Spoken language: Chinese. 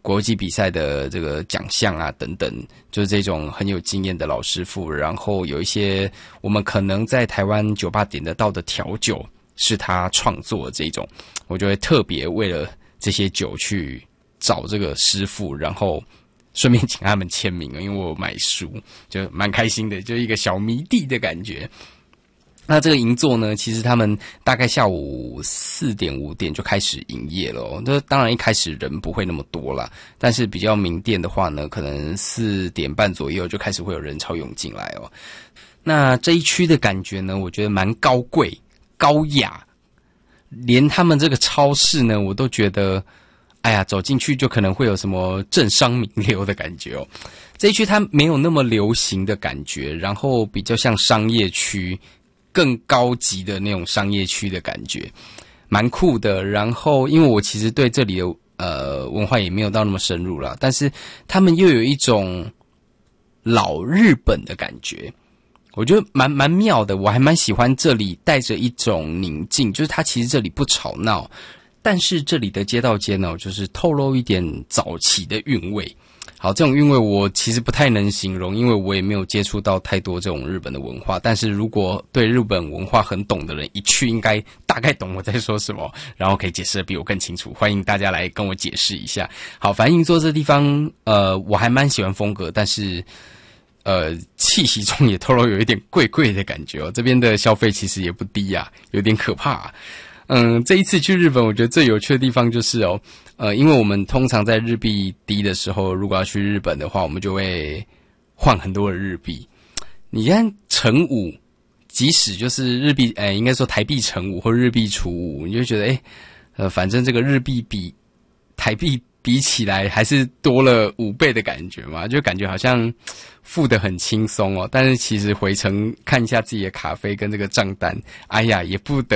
国际比赛的这个奖项啊等等，就是这种很有经验的老师傅，然后有一些我们可能在台湾酒吧点得到的调酒是他创作的这种，我就会特别为了这些酒去找这个师傅，然后顺便请他们签名，因为我有买书，就蛮开心的，就一个小迷弟的感觉。那这个银座呢，其实他们大概下午4点5点就开始营业了哦。那当然一开始人不会那么多啦，但是比较名店的话呢，可能4点半左右就开始会有人潮涌进来哦。那这一区的感觉呢，我觉得蛮高贵、高雅，连他们这个超市呢，我都觉得，哎呀，走进去就可能会有什么政商名流的感觉哦。这一区它没有那么流行的感觉，然后比较像商业区。更高级的那种商业区的感觉，蛮酷的。然后，因为我其实对这里的文化也没有到那么深入啦，但是他们又有一种老日本的感觉，我觉得蛮妙的。我还蛮喜欢这里带着一种宁静，就是它其实这里不吵闹，但是这里的街道间呢，就是透露一点早期的韵味。好，这种韵味我其实不太能形容，因为我也没有接触到太多这种日本的文化。但是如果对日本文化很懂的人，一去应该大概懂我在说什么，然后可以解释得比我更清楚。欢迎大家来跟我解释一下。好，反正银座这地方，我还蛮喜欢风格，但是气息中也透露有一点贵贵的感觉哦。这边的消费其实也不低啊，有点可怕啊。这一次去日本，我觉得最有趣的地方就是因为我们通常在日币低的时候，如果要去日本的话，我们就会换很多的日币。你看乘5，即使就是日币，应该说台币乘5或日币除5，你就觉得反正这个日币比台币比起来还是多了5倍的感觉嘛，就感觉好像付得很轻松哦。但是其实回程看一下自己的卡费跟这个账单，哎呀，也不得